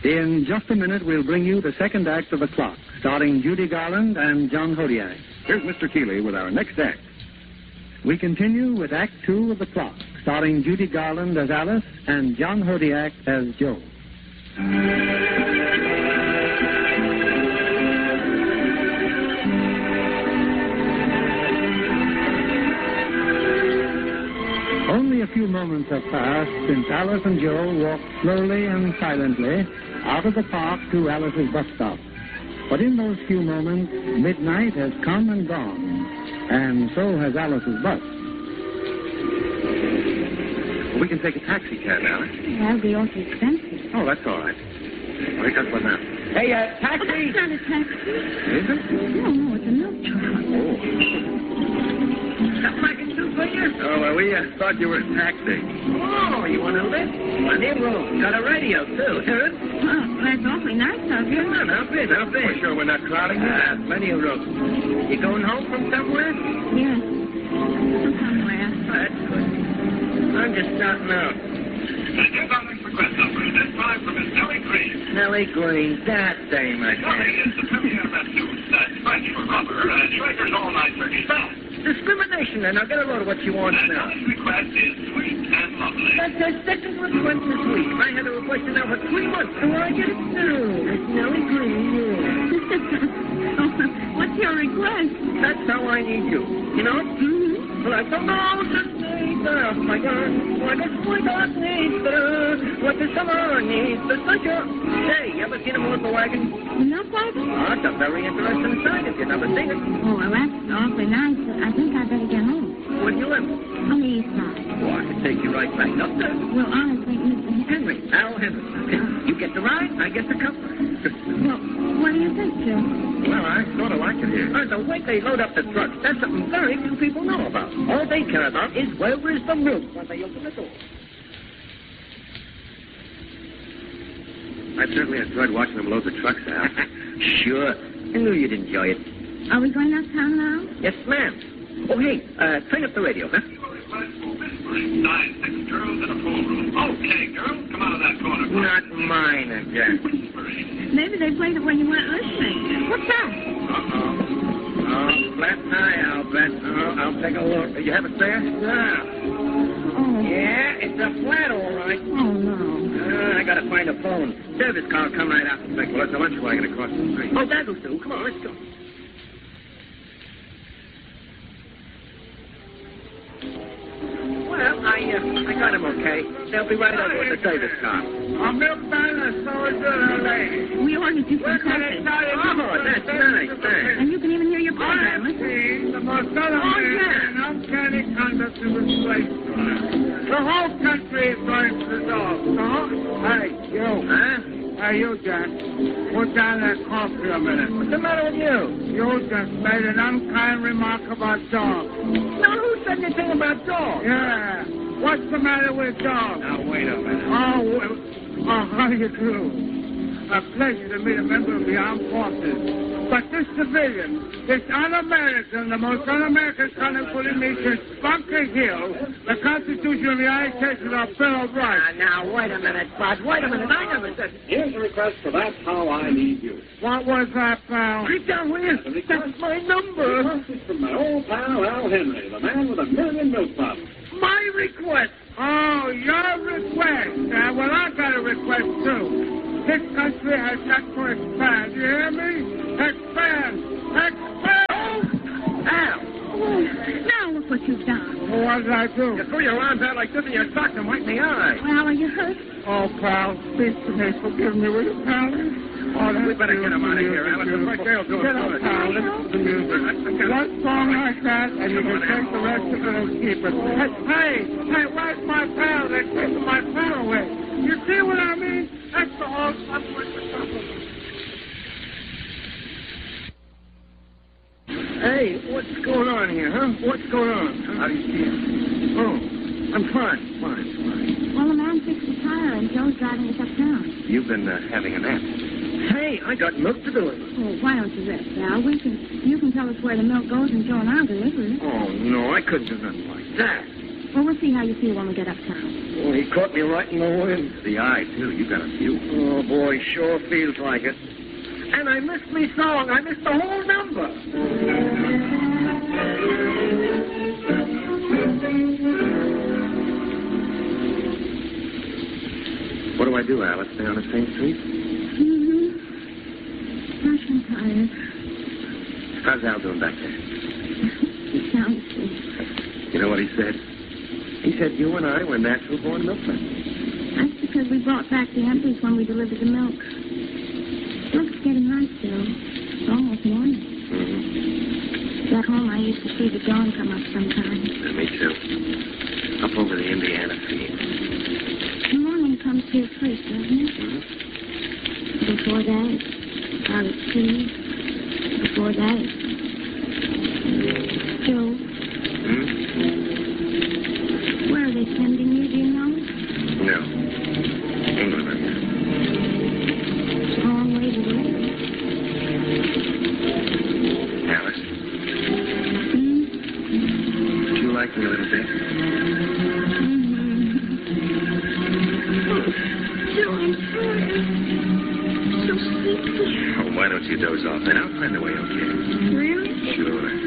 In just a minute, we'll bring you the second act of The Clock, starring Judy Garland and John Hodiak. Here's Mr. Keeley with our next act. We continue with Act Two of The Clock, starring Judy Garland as Alice and John Hodiak as Joe. Only a few moments have passed since Alice and Joe walked slowly and silently out of the park to Alice's bus stop. But in those few moments, midnight has come and gone, and so has Alice's bus. We can take a taxi cab, Alice. That'll be awfully expensive. Oh, that's all right. Well, here comes one now. Hey, Oh, taxi! it's not a taxi. Is it? No, it's a milk truck. Something I can do for you? Oh, well, we thought you were a taxi. Oh, you want to lift? Plenty of room. Got a radio, too. Hear it? Oh, that's awfully nice of you. Come on, up in. We're sure we're not crowding you. Plenty of room. You going home from somewhere? Yes. Somewhere. That's good. I'm just starting out. Here's our next request number. This time from Miss Nellie Green. Nellie Green, that dame, I Nellie think. is the premier of that suit. That's French for rubber. Schrager's all night 30 cents. Discrimination, then. I'll get a load of what she wants And now. Nellie's request is sweet and lovely. That's her second request this week. I had a request now for 3 months. So I get it soon. It's Nellie Green, yeah. What's your request? That's how I need you. You know? Mm-hmm. Well, I don't know just need oh my God. What does my God need? What does summer need? The sunshine. Hey, you ever seen a motor wagon? The milk wagon? Oh, it's a very interesting sight if you've never seen it. Oh, well, that's awfully nice. I think I'd better get home. Where do you live? On the east side. Oh, I can take you right back up there. Well, honestly, Mr. Henry, Al Henry. You get the ride, I get the cover. Well, what do you think, Joe? Well, I sort of like it here. The way they load up the trucks, that's something very few people know about. All they care about is where is the milk when they open the door. I certainly enjoyed watching them load the trucks out. Sure. I knew you'd enjoy it. Are we going uptown now? Yes, ma'am. Oh, hey, turn up the radio, huh? Request for whispering. 9, 6 girls in a pool room. Okay, girls, come out of that corner. Not mine again. Whispering. Maybe they played it when you weren't listening. What's that? Oh, flat tire, I'll bet. I'll take a look. You have it there? Yeah. Oh. Yeah, it's a flat, all right. Oh, no. I gotta find a phone. Service car will come right out. Well, there's a lunch wagon across the street. Oh, that'll do. Come on, let's go. Well, I got him okay. They'll be right over with the service car. A milk man is so good, lady. We ordered you some Look at it, coffee. Oh, that's nice, thanks. And you can even hear your I program. have seen the most elevated and uncanny conduct of this place. The whole country is going to the dog. Hey, you. Huh? Hey, you, Jack. Put down that coffee a minute. What's the matter with you? You just made an unkind remark about dogs. No, who said anything about dogs? Yeah. What's the matter with dogs? Now, wait a minute. How do you do? A pleasure to meet a member of the armed forces. But this civilian, this un-American, the most un-American kind of bully me since Bunker Hill, the Constitution of the United States is our Bill of Rights. Now, wait a minute, Bud. Wait a minute. I never said... Here's a request for That's How I Need You. What was that, pal? Keep down, will you? That's my number. This is from my old pal, Al Henry, the man with a million milk bottles. My request. Oh, your request. Well, I got a request, too. This country has got to expand. You hear me? Expand! Expand! Al, Oh, now look what you've done. What did I do? you threw your arms out like this in your socks and wiped me eye. Well, are you hurt? Oh, pal, speak to me. Forgive me, will you, pal? Oh, We better get him out of here, Alice. The fresh air'll do it Get up, good. pal. Listen to the music. One song like that, and you can take the rest of it and keep it. Hey, where's my pal? They're taking my pal away. You see what I mean? That's the whole subject of trouble. Hey, what's going on here, huh? What's going on? How do you feel? Oh, I'm fine. Well, the man fixed the tire and Joe's driving us uptown. You've been having a nap. Hey, I got milk to deliver. Oh, why don't you rest, Al? You can tell us where the milk goes and Joe and I'll deliver it. Oh, no, I couldn't do nothing like that. Well, we'll see how you feel when we get uptown. Oh, he caught me right in the wind. The eye, too. You got a few. Oh, boy, sure feels like it. And I missed me song. I missed the whole number. What do I do, Alice? Stay on the same street? Gosh, I'm tired. How's Al doing back there? He sounds sick. You know what he said? He said you and I were natural-born milkmen. That's because we brought back the empties when we delivered the milk. Milk's getting hot still. It's almost morning. Mm-hmm. Back home, I used to see the dawn come up sometimes. Me too. Up over the Indiana field. The morning comes here first, doesn't it? Mm-hmm. Before that, out at sea. Before that, Joe. Hmm? Where are they sending you, do you know? No. England, I guess. It's a long way to go. Alice, Hmm? do you like me a little bit? Joe, I'm tired. So sleepy. Oh, why don't you doze off then? I'll find a way, okay? Really? Sure.